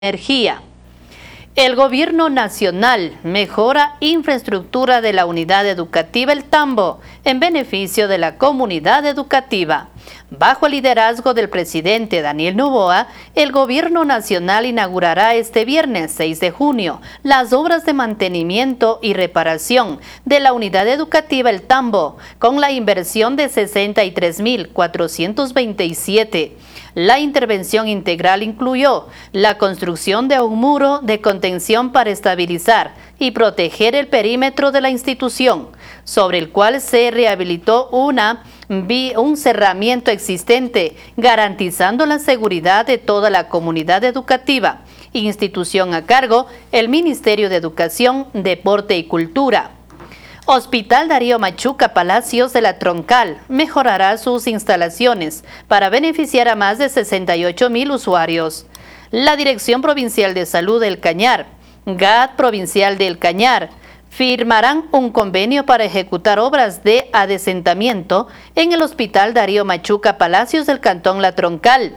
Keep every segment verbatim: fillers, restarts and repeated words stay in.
Energía. El Gobierno Nacional mejora infraestructura de la unidad educativa El Tambo en beneficio de la comunidad educativa. Bajo el liderazgo del presidente Daniel Noboa, el Gobierno Nacional inaugurará este viernes seis de junio las obras de mantenimiento y reparación de la unidad educativa El Tambo con la inversión de sesenta y tres mil cuatrocientos veintisiete. La intervención integral incluyó la construcción de un muro de contención para estabilizar y proteger el perímetro de la institución, sobre el cual se rehabilitó una, un cerramiento existente, garantizando la seguridad de toda la comunidad educativa. Institución a cargo, el Ministerio de Educación, Deporte y Cultura. Hospital Darío Machuca Palacios de la Troncal mejorará sus instalaciones para beneficiar a más de sesenta y ocho mil usuarios. La Dirección Provincial de Salud del Cañar, G A T Provincial del Cañar, firmarán un convenio para ejecutar obras de adesentamiento en el Hospital Darío Machuca Palacios del Cantón La Troncal.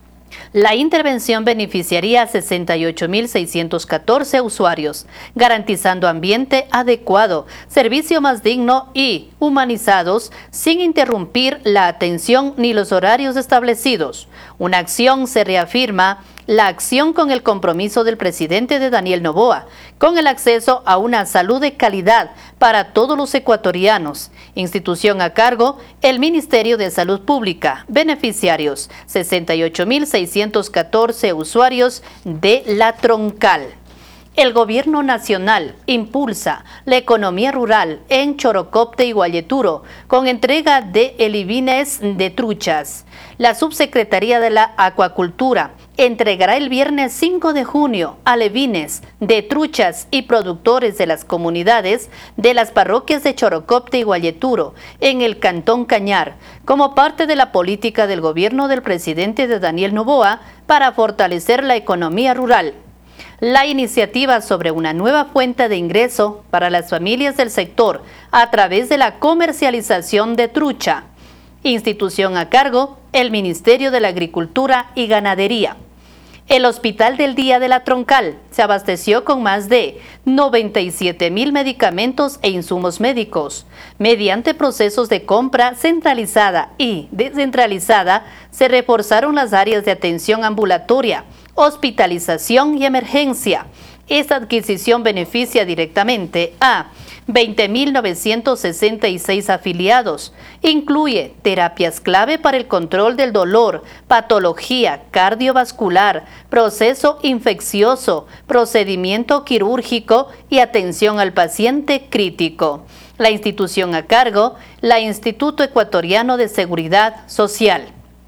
La intervención beneficiaría a sesenta y ocho mil seiscientos catorce usuarios, garantizando ambiente adecuado, servicio más digno y humanizados, sin interrumpir la atención ni los horarios establecidos. Una acción se reafirma la acción con el compromiso del presidente de Daniel Noboa, con el acceso a una salud de calidad para todos los ecuatorianos. Institución a cargo, el Ministerio de Salud Pública. Beneficiarios, sesenta y ocho mil seiscientos catorce usuarios de La Troncal. El Gobierno Nacional impulsa la economía rural en Chorocopte y Guayeturo con entrega de elevines de truchas. La Subsecretaría de la Acuacultura entregará el viernes cinco de junio alevines de truchas y productores de las comunidades de las parroquias de Chorocopte y Guayeturo en el Cantón Cañar, como parte de la política del gobierno del presidente de Daniel Noboa para fortalecer la economía rural. La iniciativa sobre una nueva fuente de ingreso para las familias del sector a través de la comercialización de trucha. Institución a cargo, el Ministerio de la Agricultura y Ganadería. El Hospital del Día de La Troncal se abasteció con más de noventa y siete mil medicamentos e insumos médicos. Mediante procesos de compra centralizada y descentralizada, se reforzaron las áreas de atención ambulatoria, hospitalización y emergencia. Esta adquisición beneficia directamente a veinte mil novecientos sesenta y seis afiliados. Incluye terapias clave para el control del dolor, patología cardiovascular, proceso infeccioso, procedimiento quirúrgico y atención al paciente crítico. La institución a cargo, la Instituto Ecuatoriano de Seguridad Social.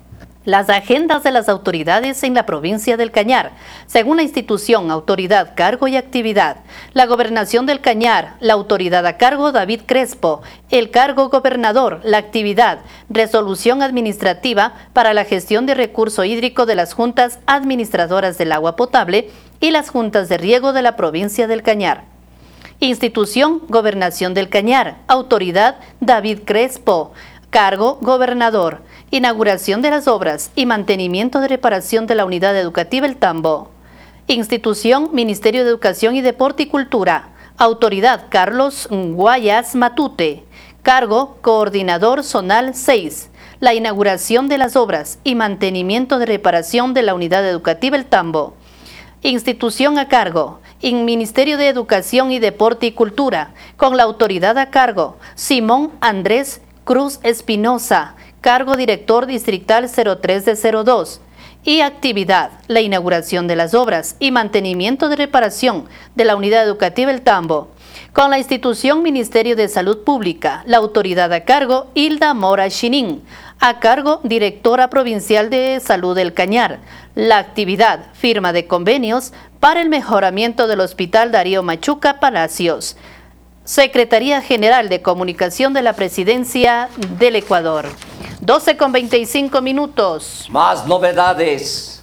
Las agendas de las autoridades en la provincia del Cañar. Según la institución, autoridad, cargo y actividad. La gobernación del Cañar, la autoridad a cargo David Crespo. El cargo gobernador, la actividad, resolución administrativa para la gestión de recurso hídrico de las juntas administradoras del agua potable y las juntas de riego de la provincia del Cañar. Institución, gobernación del Cañar. Autoridad, David Crespo. Cargo, gobernador. Inauguración de las obras y mantenimiento de reparación de la unidad educativa El Tambo. Institución, Ministerio de Educación y Deporte y Cultura. Autoridad, Carlos Guayas Matute. Cargo, coordinador zonal seis. La inauguración de las obras y mantenimiento de reparación de la unidad educativa El Tambo. Institución a cargo, en Ministerio de Educación y Deporte y Cultura, con la autoridad a cargo, Simón Andrés Cruz Espinosa, cargo director distrital cero tres de cero dos. Y actividad, la inauguración de las obras y mantenimiento de reparación de la unidad educativa El Tambo. Con la institución Ministerio de Salud Pública, la autoridad a cargo, Hilda Mora Chinin, a cargo directora provincial de Salud del Cañar. La actividad, firma de convenios para el mejoramiento del Hospital Darío Machuca Palacios. Secretaría General de Comunicación de la Presidencia del Ecuador. doce con veinticinco minutos. Más novedades.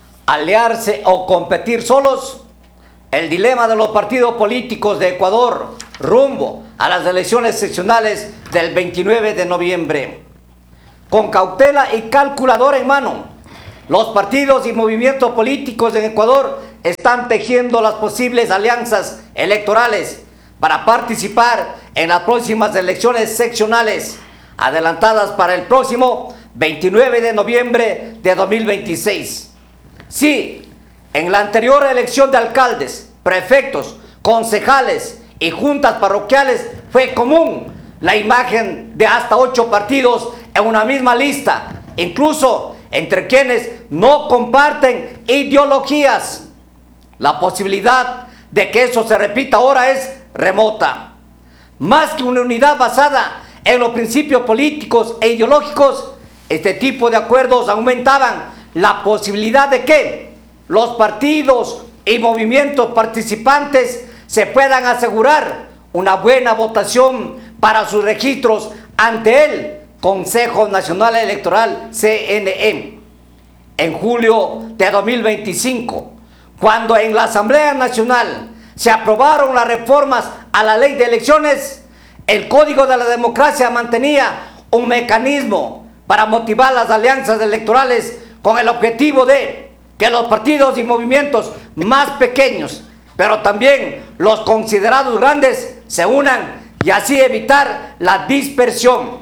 Aliarse o competir solos. El dilema de los partidos políticos de Ecuador rumbo a las elecciones seccionales del veintinueve de noviembre. Con cautela y calculadora en mano, los partidos y movimientos políticos en Ecuador están tejiendo las posibles alianzas electorales para participar en las próximas elecciones seccionales, adelantadas para el próximo veintinueve de noviembre de dos mil veintiséis. Sí, en la anterior elección de alcaldes, prefectos, concejales y juntas parroquiales fue común la imagen de hasta ocho partidos en una misma lista, incluso entre quienes no comparten ideologías. La posibilidad de que eso se repita ahora es remota. Más que una unidad basada en los principios políticos e ideológicos, este tipo de acuerdos aumentaban la posibilidad de que los partidos y movimientos participantes se puedan asegurar una buena votación para sus registros ante el Consejo Nacional Electoral, C N E. En julio de dos mil veinticinco, cuando en la Asamblea Nacional se aprobaron las reformas a la ley de elecciones, el Código de la Democracia mantenía un mecanismo para motivar las alianzas electorales con el objetivo de que los partidos y movimientos más pequeños, pero también los considerados grandes, se unan y así evitar la dispersión.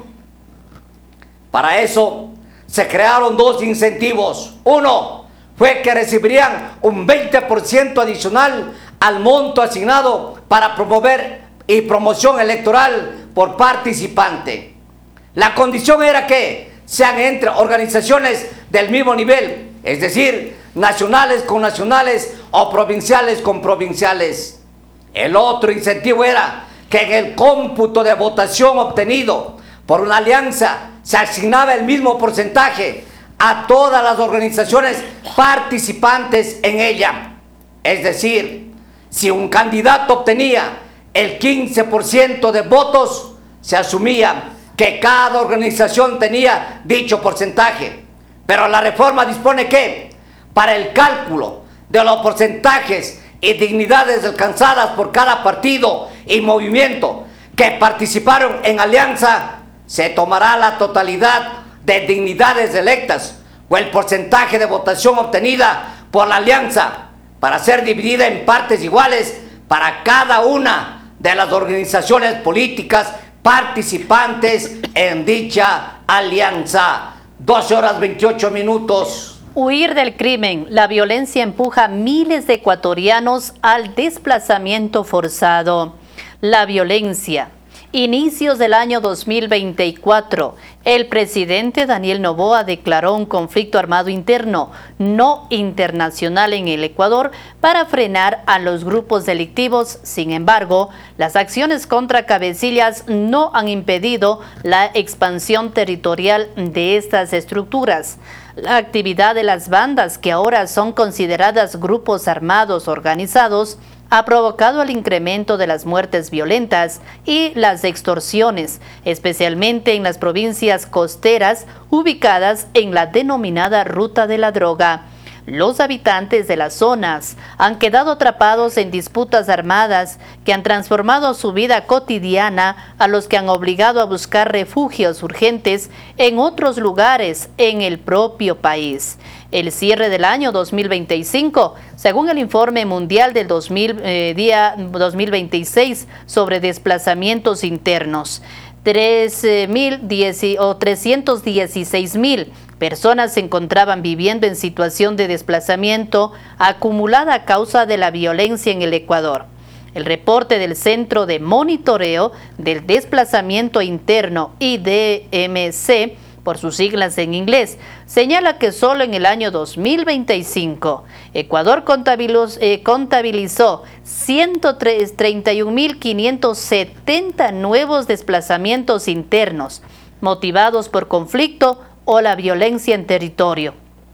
Para eso se crearon dos incentivos. Uno fue que recibirían un veinte por ciento adicional al monto asignado para promover y promoción electoral por participante. La condición era que sean entre organizaciones del mismo nivel, es decir, nacionales con nacionales o provinciales con provinciales. El otro incentivo era que en el cómputo de votación obtenido por una alianza se asignaba el mismo porcentaje a todas las organizaciones participantes en ella. Es decir, si un candidato obtenía el quince por ciento de votos, se asumía que cada organización tenía dicho porcentaje. Pero la reforma dispone que, para el cálculo de los porcentajes y dignidades alcanzadas por cada partido y movimiento que participaron en alianza, se tomará la totalidad de dignidades electas o el porcentaje de votación obtenida por la alianza para ser dividida en partes iguales para cada una de las organizaciones políticas participantes en dicha alianza. doce horas veintiocho minutos. Huir del crimen. La violencia empuja a miles de ecuatorianos al desplazamiento forzado. La violencia. Inicios del año dos mil veinticuatro, el presidente Daniel Noboa declaró un conflicto armado interno, no internacional en el Ecuador, para frenar a los grupos delictivos. Sin embargo, las acciones contra cabecillas no han impedido la expansión territorial de estas estructuras. La actividad de las bandas, que ahora son consideradas grupos armados organizados, ha provocado el incremento de las muertes violentas y las extorsiones, especialmente en las provincias costeras ubicadas en la denominada Ruta de la Droga. Los habitantes de las zonas han quedado atrapados en disputas armadas que han transformado su vida cotidiana, a los que han obligado a buscar refugios urgentes en otros lugares en el propio país. El cierre del año dos mil veinticinco, según el informe mundial del dos mil, eh, día dos mil veintiséis sobre desplazamientos internos, trece mil o trescientos dieciséis mil personas se encontraban viviendo en situación de desplazamiento acumulada a causa de la violencia en el Ecuador. El reporte del Centro de Monitoreo del Desplazamiento Interno, I D M C, por sus siglas en inglés, señala que solo en el año dos mil veinticinco, Ecuador contabilizó, eh, contabilizó ciento treinta y un mil quinientos setenta nuevos desplazamientos internos, motivados por conflicto o la violencia en territorio.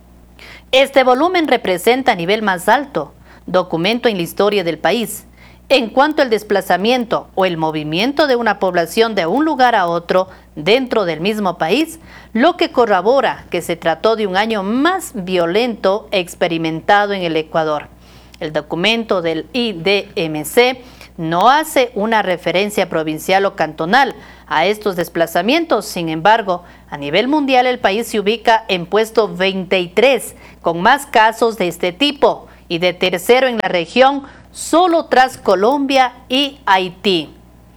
Este volumen representa a nivel más alto documento en la historia del país. En cuanto al desplazamiento o el movimiento de una población de un lugar a otro dentro del mismo país, lo que corrobora que se trató de un año más violento experimentado en el Ecuador. El documento del I D M C no hace una referencia provincial o cantonal a estos desplazamientos. Sin embargo, a nivel mundial el país se ubica en puesto veintitrés, con más casos de este tipo, y de tercero en la región, solo tras Colombia y Haití.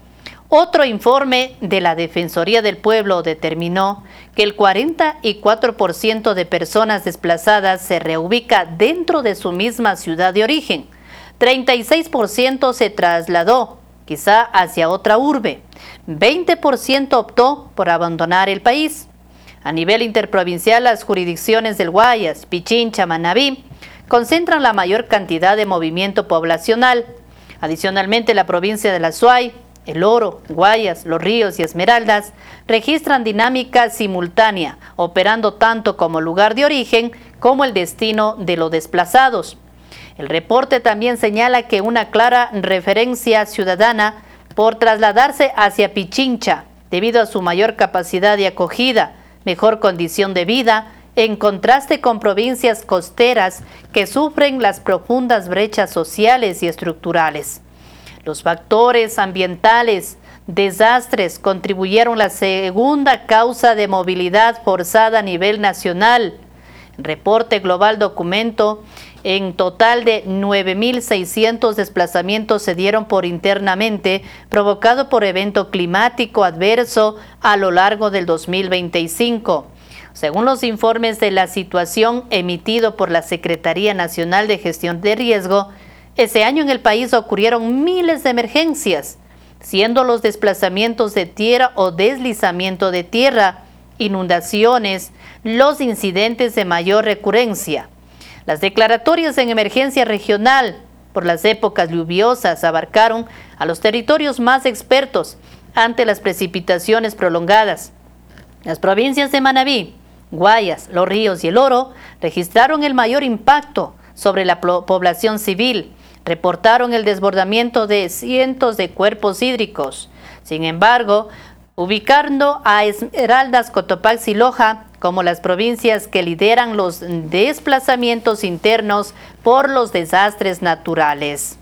Otro informe de la Defensoría del Pueblo determinó que el cuarenta y cuatro por ciento de personas desplazadas se reubica dentro de su misma ciudad de origen. treinta y seis por ciento se trasladó, quizá hacia otra urbe. veinte por ciento optó por abandonar el país. A nivel interprovincial, las jurisdicciones del Guayas, Pichincha, Manabí concentran la mayor cantidad de movimiento poblacional. Adicionalmente, la provincia de La Suay, El Oro, Guayas, Los Ríos y Esmeraldas registran dinámica simultánea, operando tanto como lugar de origen como el destino de los desplazados. El reporte también señala que una clara referencia ciudadana por trasladarse hacia Pichincha, debido a su mayor capacidad de acogida, mejor condición de vida, en contraste con provincias costeras que sufren las profundas brechas sociales y estructurales. Los factores ambientales, desastres, contribuyeron a la segunda causa de movilidad forzada a nivel nacional. El reporte global documento en total de nueve mil seiscientos desplazamientos se dieron por internamente, provocado por evento climático adverso a lo largo del dos mil veinticinco. Según los informes de la situación emitido por la Secretaría Nacional de Gestión de Riesgo, ese año en el país ocurrieron miles de emergencias, siendo los desplazamientos de tierra o deslizamiento de tierra, inundaciones, los incidentes de mayor recurrencia. Las declaratorias en emergencia regional por las épocas lluviosas abarcaron a los territorios más expertos ante las precipitaciones prolongadas. Las provincias de Manabí, Guayas, Los Ríos y El Oro registraron el mayor impacto sobre la población civil. Reportaron el desbordamiento de cientos de cuerpos hídricos. Sin embargo, ubicando a Esmeraldas, Cotopaxi y Loja como las provincias que lideran los desplazamientos internos por los desastres naturales.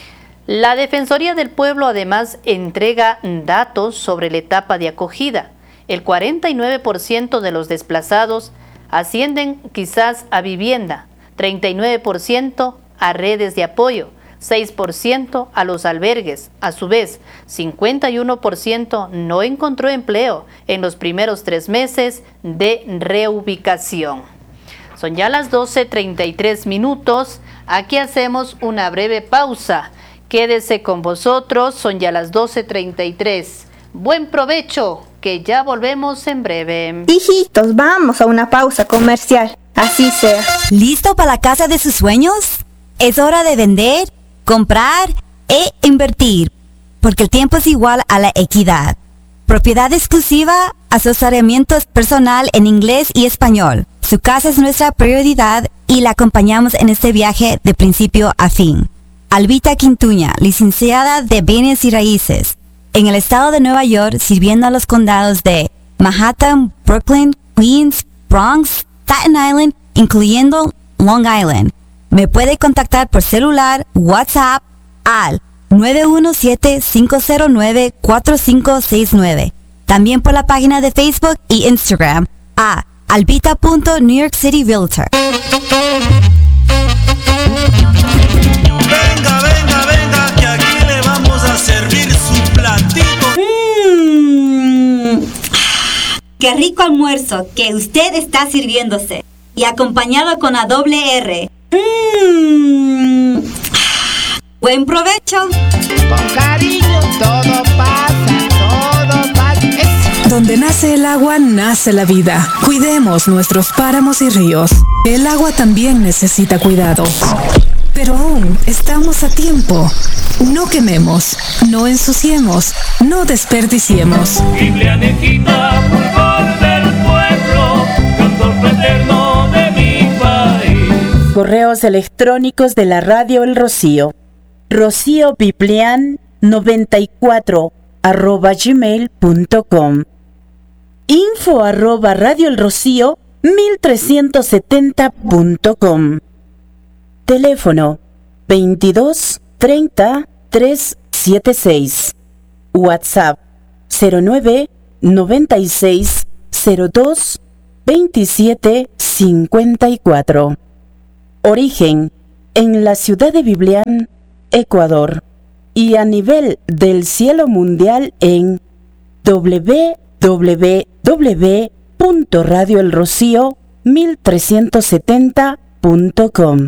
La Defensoría del Pueblo además entrega datos sobre la etapa de acogida. El cuarenta y nueve por ciento de los desplazados ascienden quizás a vivienda, treinta y nueve por ciento a redes de apoyo, seis por ciento a los albergues. A su vez, cincuenta y uno por ciento no encontró empleo en los primeros tres meses de reubicación. Son ya las doce treinta y tres minutos. Aquí hacemos una breve pausa. Quédese con vosotros, son ya las doce treinta y tres. Buen provecho, que ya volvemos en breve. Hijitos, vamos a una pausa comercial. Así sea. ¿Listo para la casa de sus sueños? Es hora de vender, comprar e invertir, porque el tiempo es igual a la equidad. Propiedad exclusiva, asesoramiento personal en inglés y español. Su casa es nuestra prioridad y la acompañamos en este viaje de principio a fin. Albita Quintuña, licenciada de Bienes y Raíces, en el estado de Nueva York, sirviendo a los condados de Manhattan, Brooklyn, Queens, Bronx, Staten Island, incluyendo Long Island. Me puede contactar por celular, WhatsApp al nueve uno siete, cinco cero nueve, cuatro cinco seis nueve. También por la página de Facebook y Instagram a albita punto new york city realtor. Venga, venga, venga, que aquí le vamos a servir su platito. Mmm, qué rico almuerzo que usted está sirviéndose y acompañado con la doble R. Mmm, buen provecho. Con cariño todo pasa, todo pasa. Es... Donde nace el agua, nace la vida. Cuidemos nuestros páramos y ríos. El agua también necesita cuidado. Pero aún estamos a tiempo. No quememos, no ensuciemos, no desperdiciemos. Biblia Nejita, fulgor del pueblo, cantor fraterno de mi país. Correos electrónicos de la radio El Rocío. Rocío Biblian noventa y cuatro arroba gmail punto com. Info arroba radio El Rocío mil trescientos setenta punto com. Teléfono veintidós treinta trescientos setenta y seis. WhatsApp cero nueve noventa y seis cero dos veintisiete cincuenta y cuatro. Origen en la ciudad de Biblián, Ecuador, y a nivel del cielo mundial en doble u doble u doble u punto radio el rocío mil trescientos setenta punto com.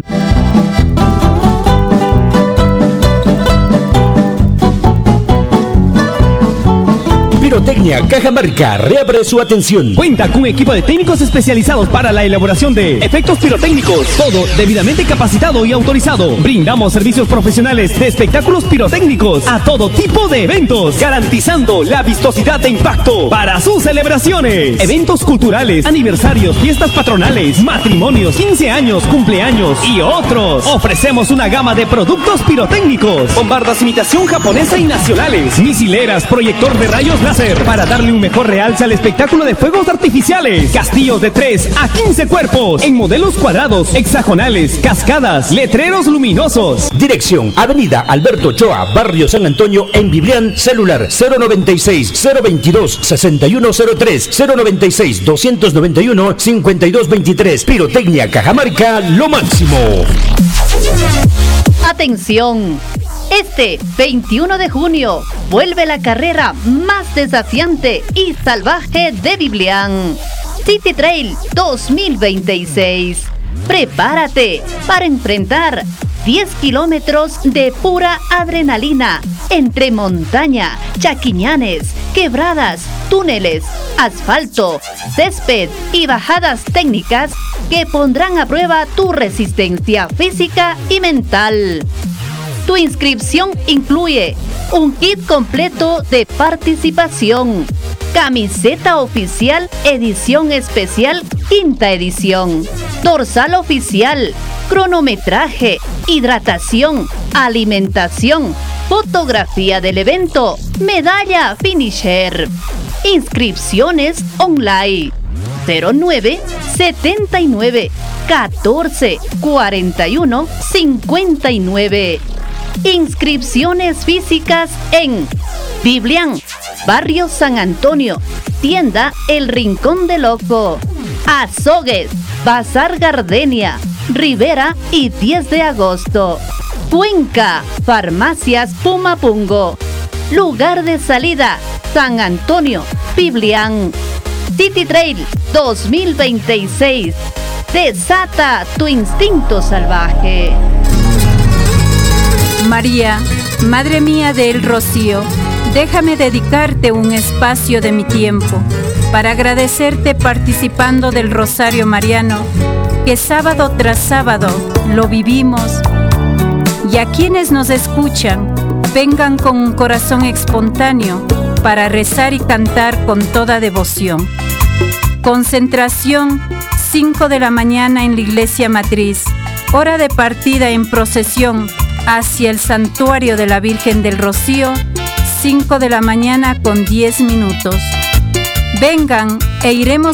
Pirotecnia Cajamarca reabre su atención. Cuenta con un equipo de técnicos especializados para la elaboración de efectos pirotécnicos. Todo debidamente capacitado y autorizado. Brindamos servicios profesionales de espectáculos pirotécnicos a todo tipo de eventos, garantizando la vistosidad de impacto para sus celebraciones. Eventos culturales, aniversarios, fiestas patronales, matrimonios, quince años, cumpleaños y otros. Ofrecemos una gama de productos pirotécnicos, bombardas imitación japonesa y nacionales, misileras, proyector de rayos láser para darle un mejor realce al espectáculo de fuegos artificiales, castillos de tres a quince cuerpos en modelos cuadrados, hexagonales, cascadas, letreros luminosos. Dirección: Avenida Alberto Ochoa, Barrio San Antonio, en Biblián. Celular cero noventa y seis, cero veintidós, sesenta y uno cero tres, cero noventa y seis, doscientos noventa y uno, cincuenta y dos veintitrés. Pirotecnia Cajamarca, lo máximo. Atención. Este veintiuno de junio vuelve la carrera más desafiante y salvaje de Biblián, City Trail dos mil veintiséis. Prepárate para enfrentar diez kilómetros de pura adrenalina entre montaña, chaquiñanes, quebradas, túneles, asfalto, césped y bajadas técnicas que pondrán a prueba tu resistencia física y mental. Tu inscripción incluye un kit completo de participación, camiseta oficial edición especial quinta edición, dorsal oficial, cronometraje, hidratación, alimentación, fotografía del evento, medalla finisher. Inscripciones online cero nueve setenta y nueve catorce cuarenta y uno cincuenta y nueve. Inscripciones físicas en Biblián, Barrio San Antonio, Tienda El Rincón del Ojo, Azogues, Bazar Gardenia, Rivera y diez de agosto. Cuenca, Farmacias Pumapungo. Lugar de salida, San Antonio, Biblián. City Trail dos mil veintiséis. Desata tu instinto salvaje. María, Madre mía del Rocío, déjame dedicarte un espacio de mi tiempo para agradecerte participando del Rosario Mariano, que sábado tras sábado lo vivimos, y a quienes nos escuchan, vengan con un corazón espontáneo para rezar y cantar con toda devoción. Concentración, cinco de la mañana en la iglesia matriz, hora de partida en procesión hacia el santuario de la Virgen del Rocío, cinco de la mañana con diez minutos. Vengan e iremos